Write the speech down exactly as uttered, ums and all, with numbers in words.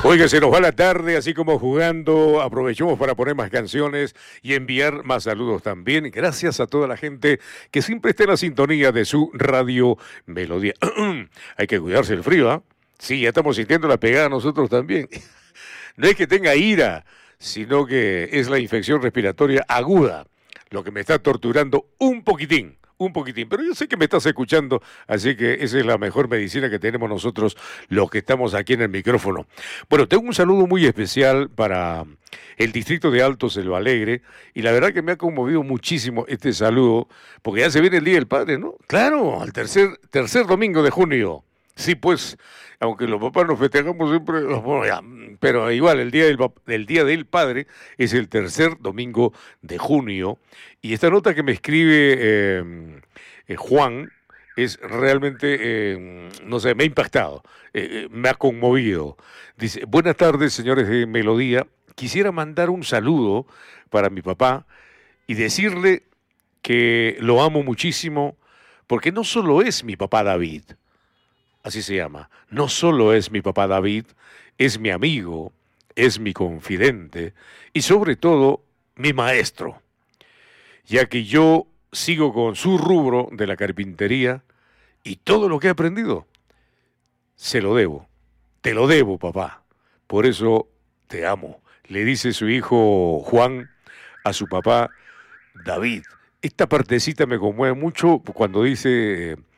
Oiga, se nos va la tarde, así como jugando, aprovechemos para poner más canciones y enviar más saludos también. Gracias a toda la gente que siempre está en la sintonía de su radio Melodía. Hay que cuidarse el frío, ¿ah? Sí, ya estamos sintiendo la pegada nosotros también. No es que tenga ira, sino que es la infección respiratoria aguda lo que me está torturando un poquitín. Un poquitín, pero yo sé que me estás escuchando, así que esa es la mejor medicina que tenemos nosotros los que estamos aquí en el micrófono. Bueno, tengo un saludo muy especial para el distrito de Alto Selva Alegre, y la verdad que me ha conmovido muchísimo este saludo, porque ya se viene el Día del Padre, ¿no? Claro, al tercer, tercer domingo de junio. Sí, pues, aunque los papás nos festejamos siempre, bueno, ya, pero igual el día del, el día del Padre es el tercer domingo de junio, y esta nota que me escribe eh, eh, Juan es realmente, eh, no sé, me ha impactado, eh, me ha conmovido. Dice: buenas tardes, señores de Melodía, quisiera mandar un saludo para mi papá y decirle que lo amo muchísimo, porque no solo es mi papá David, así se llama, no solo es mi papá David, es mi amigo, es mi confidente y sobre todo mi maestro, ya que yo sigo con su rubro de la carpintería y todo lo que he aprendido se lo debo, te lo debo, papá, por eso te amo, le dice su hijo Juan a su papá David. Esta partecita me conmueve mucho cuando dice: